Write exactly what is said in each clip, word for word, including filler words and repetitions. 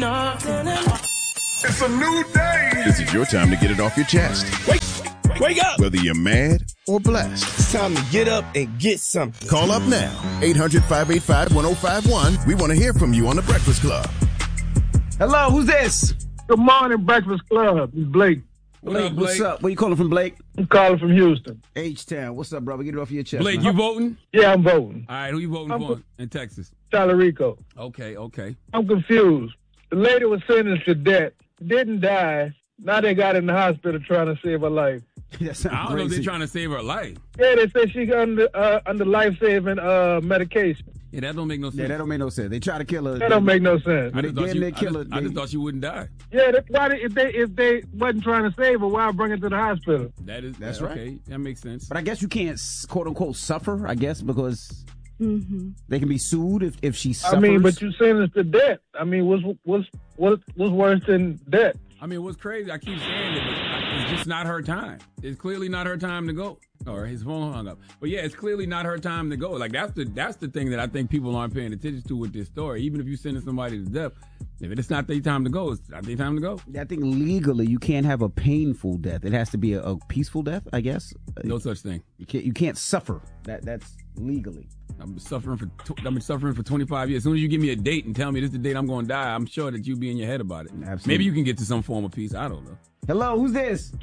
It's a new day. This is your time to get it off your chest. Wake, wake up. Whether you're mad or blessed. It's time to get up and get something. Call up now. eight hundred, five eight five, one oh five one. We want to hear from you on The Breakfast Club. Hello, who's this? Good morning, Breakfast Club. It's Blake. Blake, What up, Blake? what's up? Where you calling from, Blake? I'm calling from Houston. H-Town. What's up, brother? Get it off your chest. Blake, man. you voting? Yeah, I'm voting. All right, who you voting I'm for vo- in Texas? Talarico. Okay, okay. I'm confused. The lady was sentenced to death, didn't die. Now they got in the hospital trying to save her life. That sounds I don't know if crazy. they're trying to save her life. Yeah, they say she got under, uh, under life-saving uh, medication. Yeah, that don't make no sense. Yeah, that don't make no sense. They try to kill her. That don't make no sense. I They just, thought damn she, near I, kill just, her. I just They- thought she wouldn't die. Yeah, that, why they, if they if they wasn't trying to save her, why bring her to the hospital? That is That's that, right. Okay, that makes sense. But I guess you can't, quote unquote, suffer, I guess, because Mm-hmm. they can be sued if, if she suffers. I mean, but you sentenced to death. I mean, what's what's what what's worse than death? I mean, what's crazy, I keep saying it, but it's just not her time. It's clearly not her time to go. Or his phone hung up. But yeah, it's clearly not her time to go. Like, that's the that's the thing that I think people aren't paying attention to with this story. Even if you send somebody to death, if it's not their time to go, it's not their time to go. I think legally you can't have a painful death. It has to be a, a peaceful death, I guess. No such thing. You can't, you can't suffer. That That's legally. I'm suffering for tw- I've been suffering for twenty-five years. As soon as you give me a date and tell me this is the date I'm going to die, I'm sure that you be in your head about it. Absolutely. Maybe you can get to some form of peace. I don't know. Hello, who's this?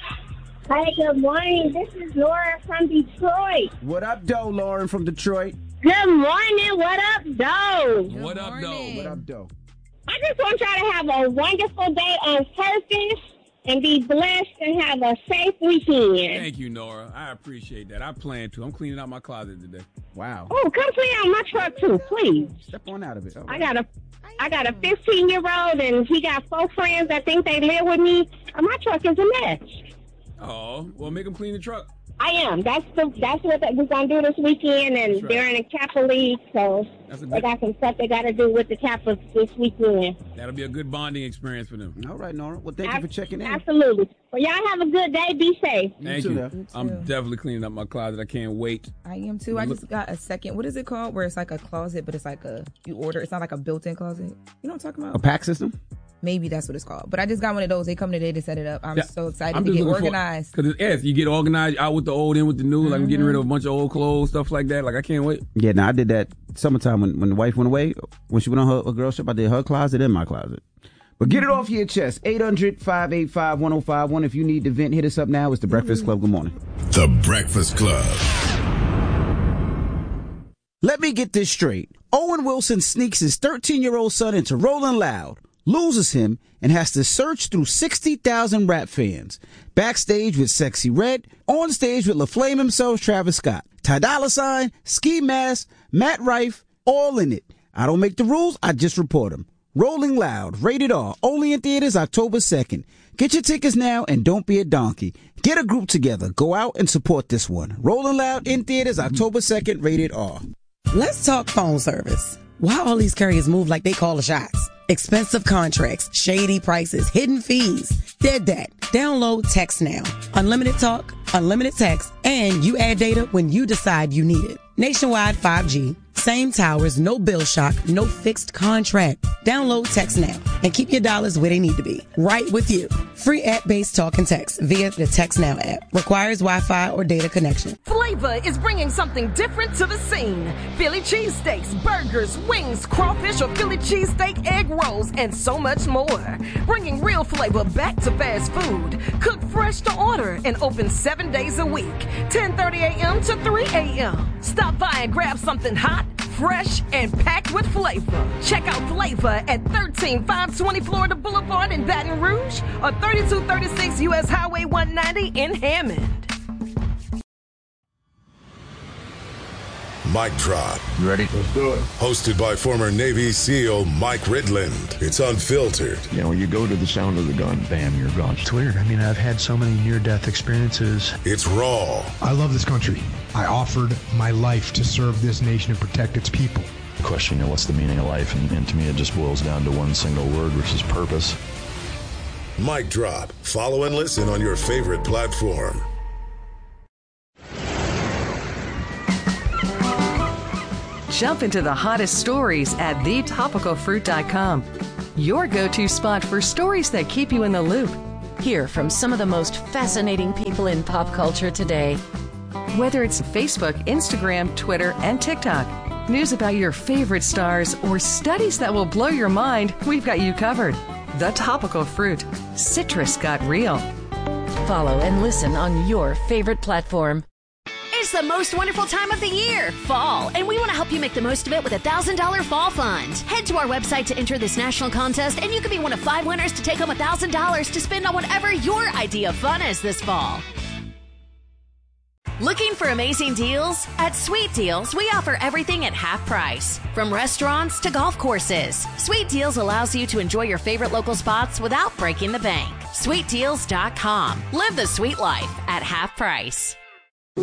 Hi, good morning. This is Laura from Detroit. What up, Doe? Lauren from Detroit. Good morning. What up, Doe? What up, though? What up, Doe? I just want y'all to have a wonderful day on purpose and be blessed and have a safe weekend. Thank you, Nora. I appreciate that. I plan to. I'm cleaning out my closet today. Wow. Oh, come clean out my truck too, please. Step on out of it. All I right. got a I got a fifteen year old and he got four friends that think they live with me. And my truck is a mess. Oh, well, make them clean the truck. I am. That's the that's what we're gonna do this weekend, and That's right. they're in a Kappa League, so That's a they good, got some stuff they got to do with the Kappas this weekend. that'll be a good bonding experience for them. All right, Nora. Well, thank you for checking in. Absolutely. Well, y'all have a good day. Be safe. Thank too, you. now. I'm too. definitely cleaning up my closet. I can't wait. I am too. I Look- just got a second. What is it called? Where it's like a closet, but it's like a you order. It's not like a built-in closet. You know what I'm talking A about? pack system? Maybe that's what it's called. But I just got one of those. They come today to set it up. I'm Yeah, so excited I'm to just get looking for- organized. Cause it's, yes, you get organized out with the old, in with the new. Like I'm getting rid of Mm-hmm. a bunch of old clothes, stuff like that. Like I can't wait. Yeah, now I did that summertime when, when the wife went away. When she went on her, her girl trip, I did her closet and my closet. But get it off your chest. eight hundred, five eight five, one oh five one. If you need to vent, hit us up now. It's The Breakfast Club. Good morning. The Breakfast Club. Let me get this straight. Owen Wilson sneaks his thirteen-year-old son into Rolling Loud, loses him, and has to search through sixty thousand rap fans. Backstage with Sexy Red, on stage with LaFlame himself, Travis Scott, Ty Dolla Sign, Ski Mask, Matt Rife, all in it. I don't make the rules, I just report them. Rolling Loud, rated R, only in theaters October second. Get your tickets now and don't be a donkey. Get a group together, go out and support this one. Rolling Loud in theaters October second, rated R. Let's talk phone service. Why all these carriers move like they call the shots? Expensive contracts, shady prices, hidden fees. Dead that. Download Text Now. Unlimited talk, unlimited text, and you add data when you decide you need it. Nationwide five G. Same towers, no bill shock, no fixed contract. Download Text Now and keep your dollars where they need to be. Right with you. Free app-based talk and text via the Text Now app. Requires Wi-Fi or data connection. Flavor is bringing something different to the scene. Philly cheesesteaks, burgers, wings, crawfish or Philly cheesesteak egg rolls, and so much more. Bringing real flavor back to fast food. Cooked fresh to order and open seven days a week. ten thirty a.m. to three a.m. Stop by and grab something hot, fresh, and packed with flavor. Check out Flavor at thirteen five twenty Florida Boulevard in Baton Rouge or thirty-two thirty-six U S Highway one ninety in Hammond. Mic Drop. You ready? Let's do it. Hosted by former Navy SEAL Mike Ridland. It's unfiltered. You know, when you go to the sound of the gun, bam, you're gone. It's weird. I mean, I've had so many near-death experiences. It's raw. I love this country. I offered my life to serve this nation and protect its people. The question, you know, what's the meaning of life? And, and to me, it just boils down to one single word, which is purpose. Mic Drop. Follow and listen on your favorite platform. Jump into the hottest stories at the topical fruit dot com. your go-to spot for stories that keep you in the loop. Hear from some of the most fascinating people in pop culture today. Whether it's Facebook, Instagram, Twitter, and TikTok, news about your favorite stars, or studies that will blow your mind, we've got you covered. The Topical Fruit. Citrus got real. Follow and listen on your favorite platform. It's the most wonderful time of the year, fall, and we want to help you make the most of it with a one thousand dollars Fall Fund. Head to our website to enter this national contest, and you could be one of five winners to take home one thousand dollars to spend on whatever your idea of fun is this fall. Looking for amazing deals? At Sweet Deals, we offer everything at half price. From restaurants to golf courses, Sweet Deals allows you to enjoy your favorite local spots without breaking the bank. sweet deals dot com. Live the sweet life at half price.